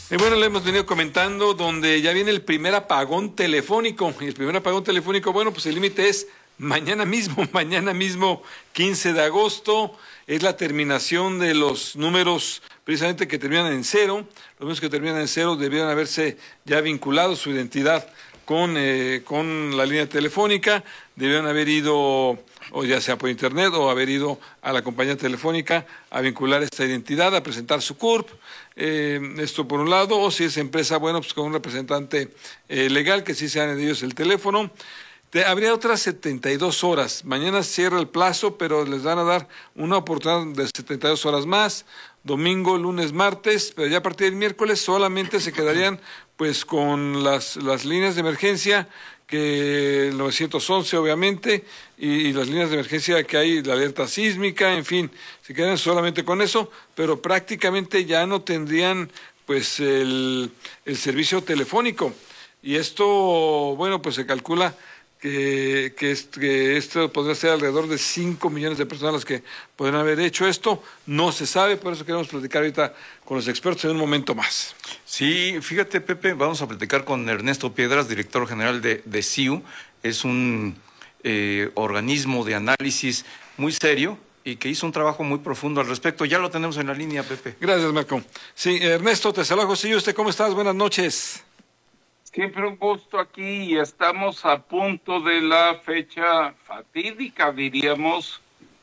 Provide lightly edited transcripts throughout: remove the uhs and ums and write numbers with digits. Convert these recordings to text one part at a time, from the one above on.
Y bueno, le hemos venido comentando donde ya viene el primer apagón telefónico. Y el primer apagón telefónico, bueno, pues el límite es mañana mismo, mañana mismo, 15 de agosto. Es la terminación de los números precisamente que terminan en cero. Los números que terminan en cero debieron haberse ya vinculado su identidad con la línea telefónica. Debieron haber ido, o ya sea por internet, o haber ido a la compañía telefónica a vincular esta identidad, a presentar su CURP. Esto por un lado, o si es empresa, bueno, pues con un representante legal, que sí sean ellos el teléfono. Habría otras 72 horas. Mañana cierra el plazo, pero les van a dar una oportunidad de 72 horas más. Domingo, lunes, martes, pero ya a partir del miércoles solamente se quedarían pues con las líneas de emergencia, que el 911 obviamente, y las líneas de emergencia que hay, la alerta sísmica, en fin, se quedan solamente con eso, pero prácticamente ya no tendrían pues el servicio telefónico. Y esto, bueno, pues se calcula que esto podría ser alrededor de 5 millones de personas las que podrían haber hecho esto. No se sabe, por eso queremos platicar ahorita con los expertos en un momento más. Sí, fíjate, Pepe, vamos a platicar con Ernesto Piedras, director general de CIU. Es un organismo de análisis muy serio y que hizo un trabajo muy profundo al respecto. Ya lo tenemos en la línea, Pepe. Gracias, Marco. Sí, Ernesto, te saludo, José. ¿Usted cómo estás? Buenas noches. Siempre un gusto aquí y estamos a punto de la fecha fatídica, diríamos.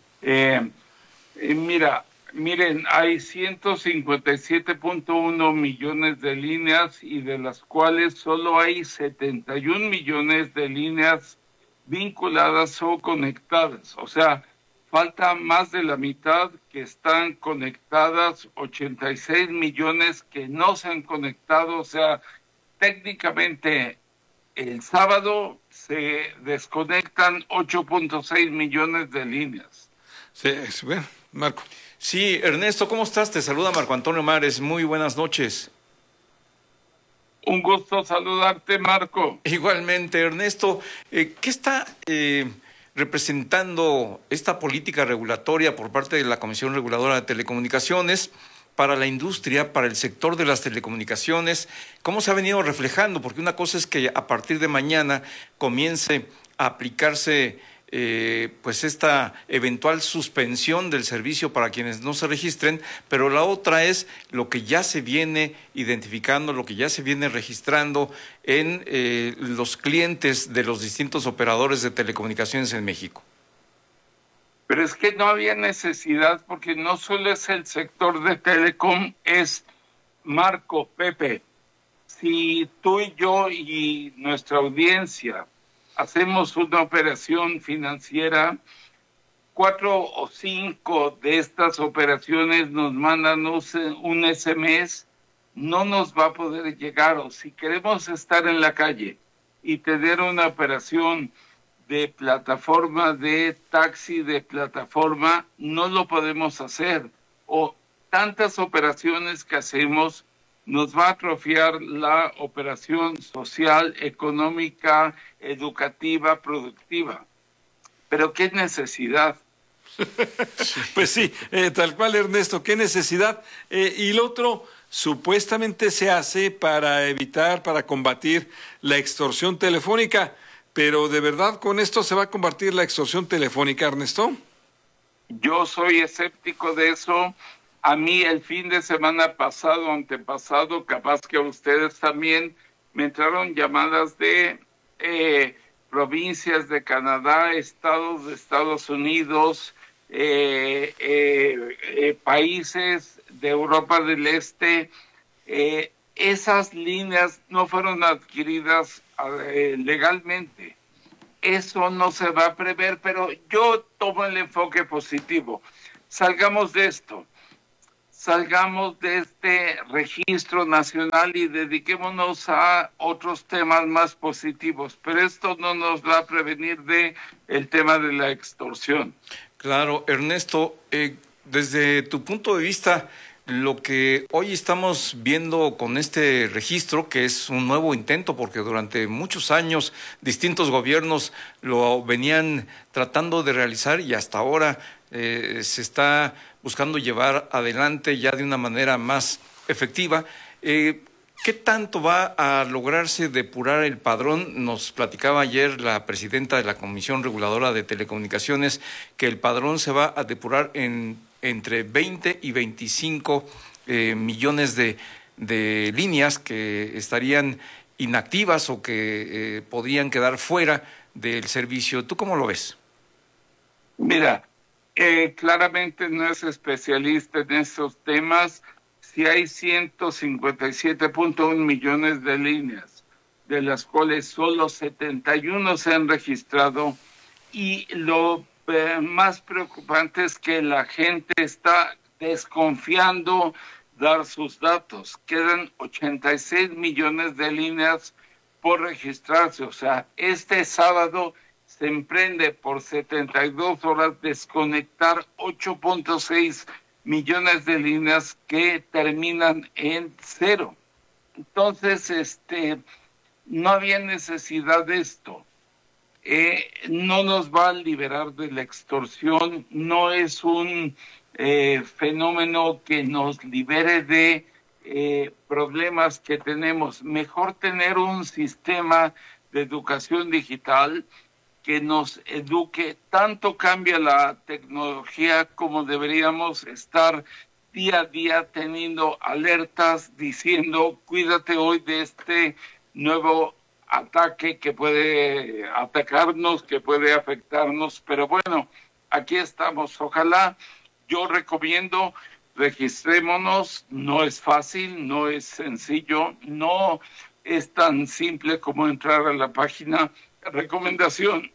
Miren, hay 157.1 millones de líneas y de las cuales solo hay 71 millones de líneas vinculadas o conectadas. O sea, falta más de la mitad que están conectadas, 86 millones que no se han conectado. O sea, técnicamente el sábado se desconectan 8.6 millones de líneas. Sí, bueno, Marco. Sí, Ernesto, ¿cómo estás? Te saluda Marco Antonio Mares. Muy buenas noches. Un gusto saludarte, Marco. Igualmente, Ernesto, ¿qué está representando esta política regulatoria por parte de la Comisión Reguladora de Telecomunicaciones para la industria, para el sector de las telecomunicaciones? ¿Cómo se ha venido reflejando? Porque una cosa es que a partir de mañana comience a aplicarse pues esta eventual suspensión del servicio para quienes no se registren, pero la otra es lo que ya se viene identificando, lo que ya se viene registrando en los clientes de los distintos operadores de telecomunicaciones en México. Pero es que no había necesidad, porque no solo es el sector de telecom, es Marco, Pepe. Si tú y yo y nuestra audiencia hacemos una operación financiera, 4 o 5 de estas operaciones nos mandan un SMS, no nos va a poder llegar. O si queremos estar en la calle y tener una operación de plataforma, de taxi, de plataforma, no lo podemos hacer. O tantas operaciones que hacemos, nos va a atrofiar la operación social, económica, educativa, productiva. Pero ¿qué necesidad? Pues sí, tal cual, Ernesto, qué necesidad. Y lo otro, supuestamente se hace para evitar, para combatir la extorsión telefónica. Pero ¿de verdad con esto se va a combatir la extorsión telefónica, Ernesto? Yo soy escéptico de eso. A mí el fin de semana pasado, antepasado, capaz que a ustedes también, me entraron llamadas de provincias de Canadá, estados de Estados Unidos, países de Europa del Este. Esas líneas no fueron adquiridas legalmente. Eso no se va a prever, pero yo tomo el enfoque positivo. Salgamos de esto. Salgamos de este registro nacional y dediquémonos a otros temas más positivos. Pero esto no nos va a prevenir de el tema de la extorsión. Claro, Ernesto, desde tu punto de vista, lo que hoy estamos viendo con este registro, que es un nuevo intento, porque durante muchos años distintos gobiernos lo venían tratando de realizar y hasta ahora se está buscando llevar adelante ya de una manera más efectiva. ¿Qué tanto va a lograrse depurar el padrón? Nos platicaba ayer la presidenta de la Comisión Reguladora de Telecomunicaciones que el padrón se va a depurar entre 20 y 25 millones de líneas que estarían inactivas o que podrían quedar fuera del servicio. ¿Tú cómo lo ves? Mira, claramente no es especialista en estos temas. Si hay 157.1 millones de líneas, de las cuales solo 71 se han registrado, y lo más preocupante es que la gente está desconfiando dar sus datos. Quedan 86 millones de líneas por registrarse. O sea, este sábado se emprende por 72 horas desconectar 8.6 millones de líneas que terminan en 0. Entonces, no había necesidad de esto. No nos va a liberar de la extorsión, no es un fenómeno que nos libere de problemas que tenemos. Mejor tener un sistema de educación digital que nos eduque. Tanto cambia la tecnología como deberíamos estar día a día teniendo alertas diciendo cuídate hoy de este nuevo ataque que puede atacarnos, que puede afectarnos. Pero bueno, aquí estamos. Ojalá, yo recomiendo, registrémonos. No es fácil, no es sencillo, no es tan simple como entrar a la página. Recomendación: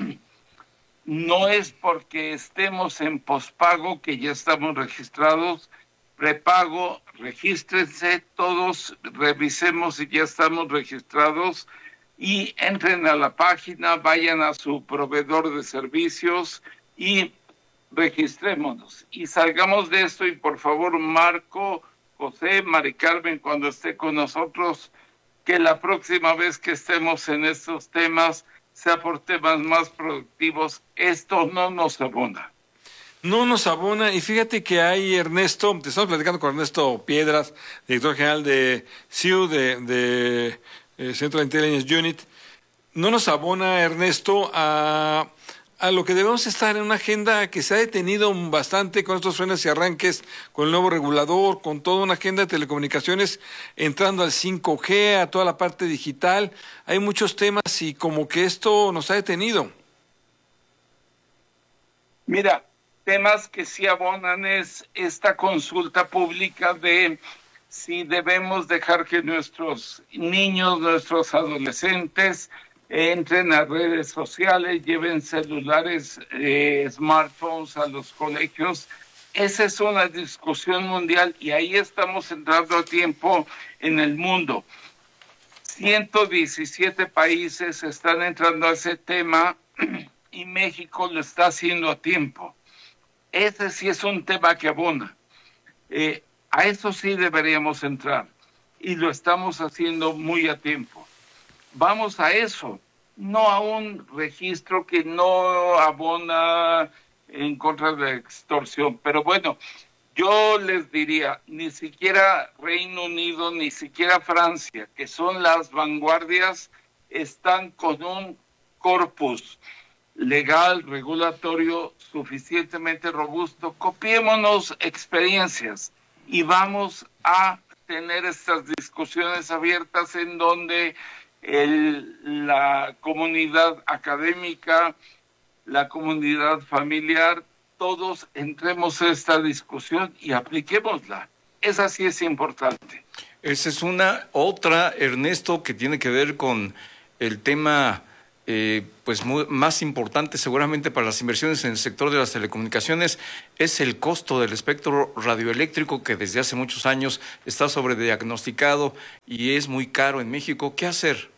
no es porque estemos en pospago que ya estamos registrados. Prepago, regístrense todos, revisemos si ya estamos registrados y entren a la página, vayan a su proveedor de servicios y registrémonos y salgamos de esto. Y por favor, Marco, José, Mari Carmen, cuando esté con nosotros, que la próxima vez que estemos en estos temas sea por temas más productivos. Esto no nos abona. No nos abona, y fíjate que hay Ernesto, te estamos platicando con Ernesto Piedras, director general de CIU, de Central Intelligence Unit. No nos abona, Ernesto, a lo que debemos estar en una agenda que se ha detenido bastante con estos frenos y arranques, con el nuevo regulador, con toda una agenda de telecomunicaciones, entrando al 5G, a toda la parte digital. Hay muchos temas y como que esto nos ha detenido. Mira, temas que sí abonan es esta consulta pública de si debemos dejar que nuestros niños, nuestros adolescentes entren a redes sociales, lleven celulares, smartphones a los colegios. Esa es una discusión mundial y ahí estamos entrando a tiempo en el mundo. 117 países están entrando a ese tema y México lo está haciendo a tiempo. Ese sí es un tema que abona. A eso sí deberíamos entrar y lo estamos haciendo muy a tiempo. Vamos a eso, no a un registro que no abona en contra de la extorsión. Pero bueno, yo les diría, ni siquiera Reino Unido, ni siquiera Francia, que son las vanguardias, están con un corpus legal, regulatorio suficientemente robusto. Copiémonos experiencias y vamos a tener estas discusiones abiertas en donde la comunidad académica, la comunidad familiar, todos entremos en esta discusión y apliquémosla. Esa sí es importante. Esa es una otra, Ernesto, que tiene que ver con el tema más importante seguramente para las inversiones en el sector de las telecomunicaciones, es el costo del espectro radioeléctrico que desde hace muchos años está sobrediagnosticado y es muy caro en México. ¿Qué hacer?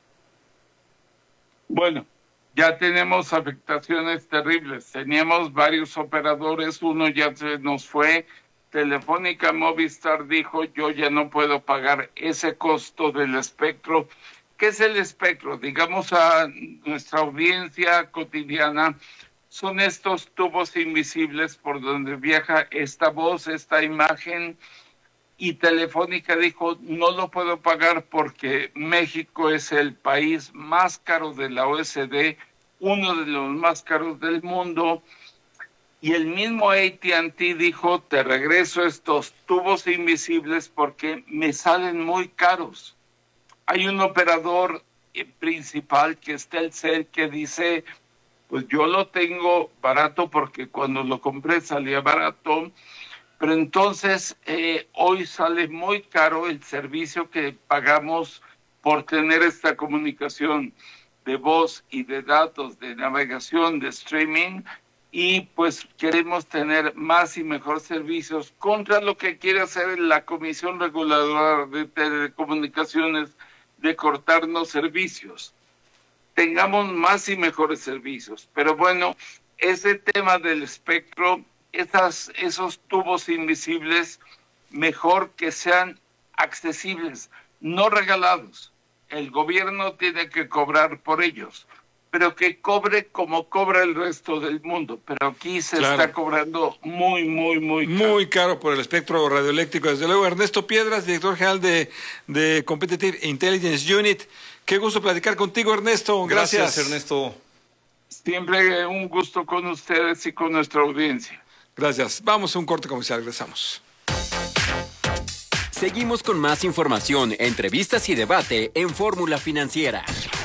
Bueno, ya tenemos afectaciones terribles. Teníamos varios operadores, uno ya se nos fue. Telefónica Movistar dijo, yo ya no puedo pagar ese costo del espectro. ¿Qué es el espectro? Digamos a nuestra audiencia cotidiana, son estos tubos invisibles por donde viaja esta voz, esta imagen. y Telefónica dijo, no lo puedo pagar porque México es el país más caro de la OECD, uno de los más caros del mundo, y el mismo AT&T dijo, te regreso estos tubos invisibles porque me salen muy caros. Hay un operador principal que es Telcel que dice, pues yo lo tengo barato porque cuando lo compré salía barato, pero entonces hoy sale muy caro el servicio que pagamos por tener esta comunicación de voz y de datos, de navegación, de streaming, y pues queremos tener más y mejor servicios contra lo que quiere hacer la Comisión Reguladora de Telecomunicaciones de cortarnos servicios. Tengamos más y mejores servicios. Pero bueno, ese tema del espectro, esos tubos invisibles, mejor que sean accesibles, no regalados. El gobierno tiene que cobrar por ellos, pero que cobre como cobra el resto del mundo. Pero aquí se está cobrando muy caro. Muy caro por el espectro radioeléctrico. Desde luego, Ernesto Piedras, director general de Competitive Intelligence Unit. Qué gusto platicar contigo, Ernesto. Gracias, Ernesto. Siempre un gusto con ustedes y con nuestra audiencia. Gracias. Vamos a un corte comercial. Regresamos. Seguimos con más información, entrevistas y debate en Fórmula Financiera.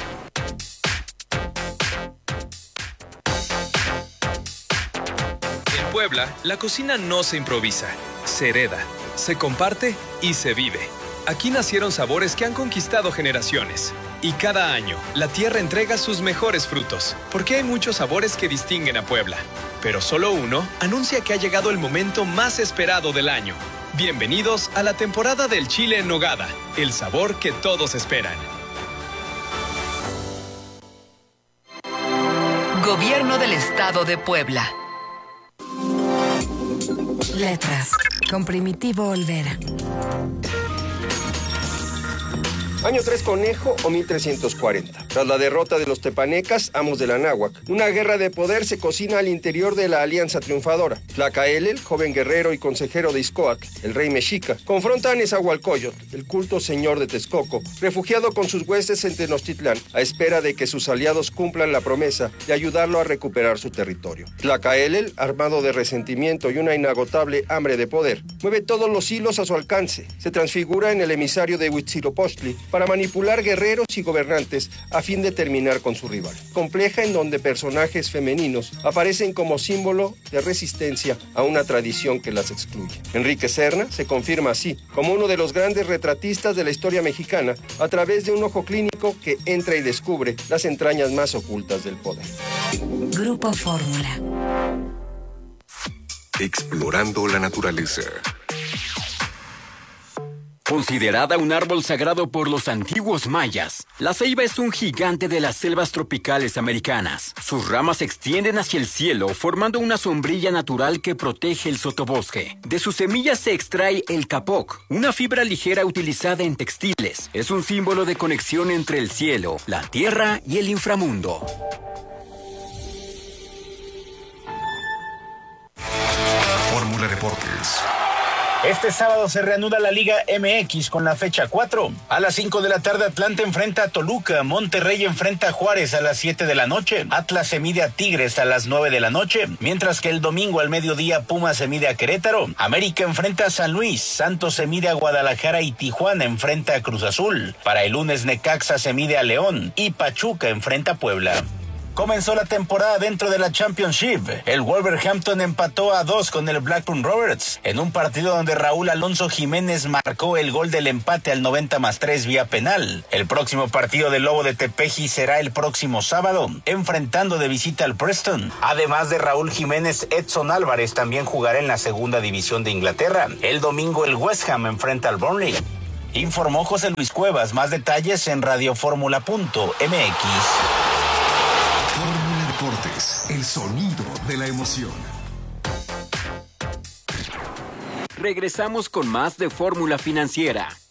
En Puebla, la cocina no se improvisa, se hereda, se comparte y se vive. Aquí nacieron sabores que han conquistado generaciones. Y cada año, la tierra entrega sus mejores frutos, porque hay muchos sabores que distinguen a Puebla. Pero solo uno anuncia que ha llegado el momento más esperado del año. Bienvenidos a la temporada del chile en nogada, el sabor que todos esperan. Gobierno del Estado de Puebla. Letras, con Primitivo Olvera. Año 3 Conejo o 1340. Tras la derrota de los tepanecas, amos de la náhuac, una guerra de poder se cocina al interior de la alianza triunfadora. Tlacaelel, joven guerrero y consejero de Ixcoatl, el rey mexica, confronta a Nezahualcóyotl, el culto señor de Texcoco, refugiado con sus huestes en Tenochtitlán, a espera de que sus aliados cumplan la promesa de ayudarlo a recuperar su territorio. Tlacaelel, armado de resentimiento y una inagotable hambre de poder, mueve todos los hilos a su alcance. Se transfigura en el emisario de Huitzilopochtli para manipular guerreros y gobernantes a fin de terminar con su rival. Compleja en donde personajes femeninos aparecen como símbolo de resistencia a una tradición que las excluye. Enrique Serna se confirma así como uno de los grandes retratistas de la historia mexicana a través de un ojo clínico que entra y descubre las entrañas más ocultas del poder. Grupo Fórmula. Explorando la naturaleza. Considerada un árbol sagrado por los antiguos mayas, la ceiba es un gigante de las selvas tropicales americanas. Sus ramas se extienden hacia el cielo, formando una sombrilla natural que protege el sotobosque. De sus semillas se extrae el capoc, una fibra ligera utilizada en textiles. Es un símbolo de conexión entre el cielo, la tierra y el inframundo. Fórmula Deportes. Este sábado se reanuda la Liga MX con la fecha 4. A las 5 de la tarde Atlante enfrenta a Toluca, Monterrey enfrenta a Juárez a las 7 de la noche, Atlas se mide a Tigres a las 9 de la noche, mientras que el domingo al mediodía Pumas se mide a Querétaro, América enfrenta a San Luis, Santos se mide a Guadalajara y Tijuana enfrenta a Cruz Azul. Para el lunes Necaxa se mide a León y Pachuca enfrenta a Puebla. Comenzó la temporada dentro de la Championship. El Wolverhampton empató a 2 con el Blackburn Rovers, en un partido donde Raúl Alonso Jiménez marcó el gol del empate al 90+3 vía penal. El próximo partido del Lobo de Tepeji será el próximo sábado, enfrentando de visita al Preston. Además de Raúl Jiménez, Edson Álvarez también jugará en la segunda división de Inglaterra. El domingo el West Ham enfrenta al Burnley. Informó José Luis Cuevas. Más detalles en radioformula.mx. Fórmula Deportes, el sonido de la emoción. Regresamos con más de Fórmula Financiera.